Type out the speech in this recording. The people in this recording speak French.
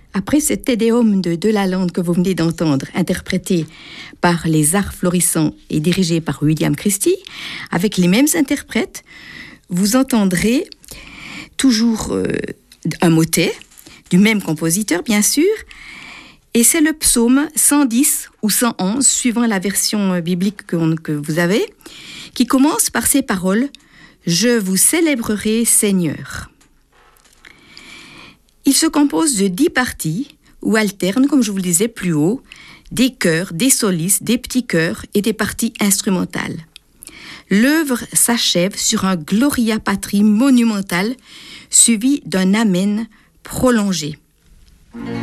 Après ce Te Deum de Lalande que vous venez d'entendre, interprété par les Arts Florissants et dirigé par William Christie, avec les mêmes interprètes, vous entendrez toujours un motet, du même compositeur bien sûr, et c'est le psaume 110 ou 111, suivant la version biblique que vous avez, qui commence par ces paroles « Je vous célébrerai Seigneur ». Il se compose de 10 parties, où alternent, comme je vous le disais plus haut, des chœurs, des solistes, des petits chœurs et des parties instrumentales. L'œuvre s'achève sur un Gloria Patri monumental, suivi d'un Amen prolongé.